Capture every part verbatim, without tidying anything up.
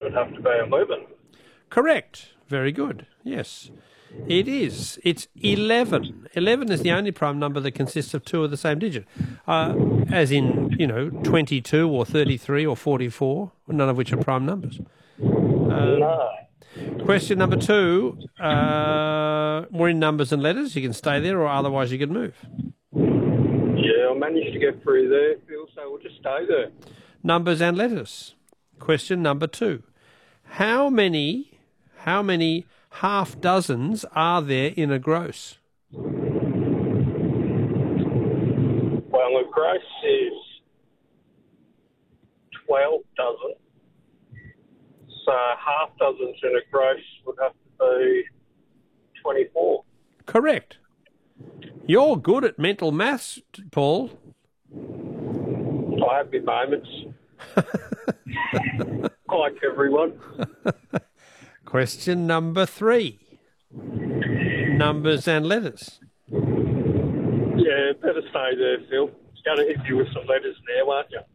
would have to be eleven. Correct. Very good. Yes, it is. It's eleven. eleven is the only prime number that consists of two of the same digit, uh, as in, you know, twenty-two or thirty-three or forty-four, none of which are prime numbers. Um, No. Question number two. Uh, we're in numbers and letters. You can stay there, or otherwise you can move. Yeah, I managed to get through there, Phil, so we'll just stay there. Numbers and letters. Question number two. How many, how many half dozens are there in a gross? Well, a gross is twelve dozen. So half dozens in a gross would have to be twenty-four. Correct. You're good at mental maths, Paul. I have my moments. Like everyone. Question number three. Numbers and letters. Yeah, better stay there, Phil. Going to hit you with some letters now, aren't you?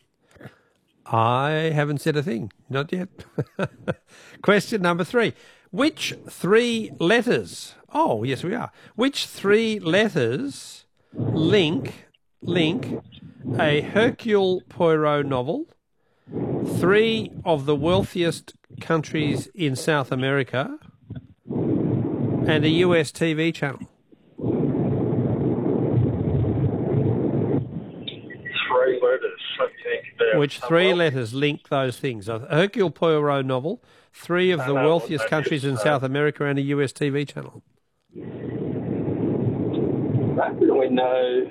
I haven't said a thing. Not yet. Question number three. Which three letters... Oh, yes, we are. Which three letters link link a Hercule Poirot novel, three of the wealthiest countries in South America, and a U S T V channel? Three letters. Let me think about Which three letters link those things? A Hercule Poirot novel, three of I the know wealthiest what that countries is, in uh, South America, and a U S T V channel. I don't really know.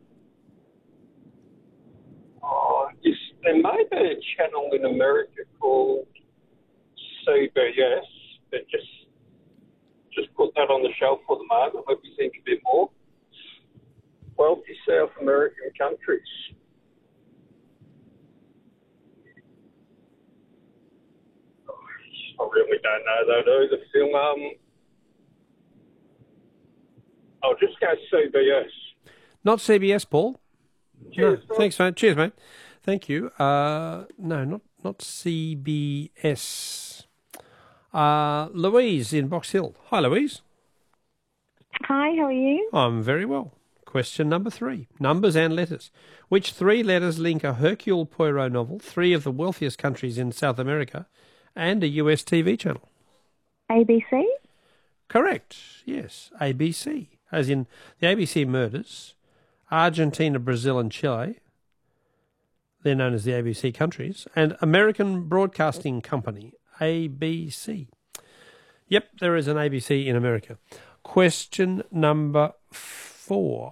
Oh, yes, there may be a channel in America called C B S, but just just put that on the shelf for the moment. Let me think a bit more. Wealthy South American countries. I really don't know that either, Phil. Um, I'll just go C B S. Not C B S, Paul. Cheers, No, Phil. thanks, mate. Cheers, mate. Thank you. Uh, no, not not C B S. Uh, Louise in Box Hill. Hi, Louise. Hi, how are you? I'm very well. Question number three. Numbers and letters. Which three letters link a Hercule Poirot novel, three of the wealthiest countries in South America, and a U S T V channel? A B C? Correct. Yes. A B C. As in the A B C murders, Argentina, Brazil and Chile. They're known as the A B C countries. And American Broadcasting Company, A B C. Yep, there is an A B C in America. Question number four.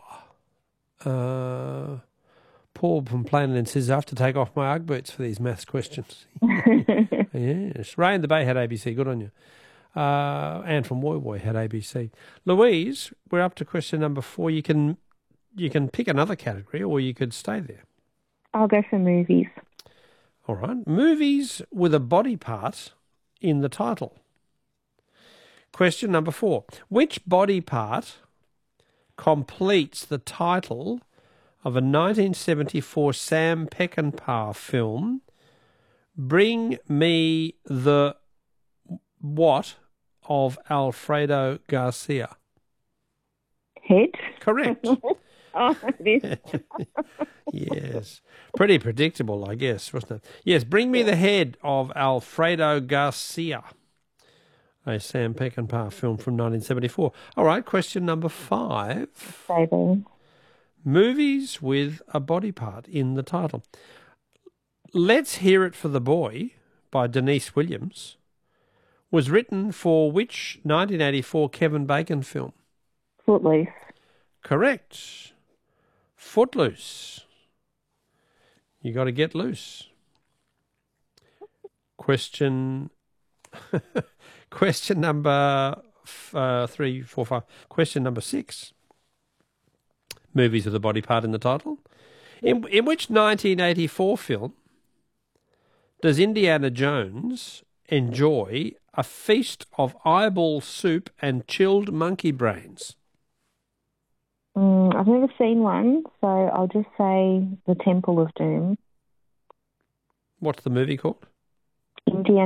Uh, Paul from Plainland says, I have to take off my Ugg boots for these maths questions. Yes. Ray in the Bay had A B C. Good on you. Uh, Anne from Woy Woy had A B C. Louise, we're up to question number four. You can you can pick another category, or you could stay there. I'll go for movies. All right. Movies with a body part in the title. Question number four. Which body part completes the title of a nineteen seventy-four Sam Peckinpah film, Bring Me the What of Alfredo Garcia? Head? Correct. Oh, this. Yes. Pretty predictable, I guess, wasn't it? Yes, Bring Me the Head of Alfredo Garcia, a Sam Peckinpah film from nineteen seventy-four. All right, question number five. Saving. Movies with a body part in the title. Let's Hear It for the Boy by Denise Williams was written for which nineteen eighty-four Kevin Bacon film? Footloose. Correct. Footloose. You got to get loose. Question question number uh, three, four, five. Question number six. Movies with a body part in the title. In, in which nineteen eighty-four film does Indiana Jones enjoy a feast of eyeball soup and chilled monkey brains? Mm, I've never seen one, so I'll just say The Temple of Doom. What's the movie called? Indiana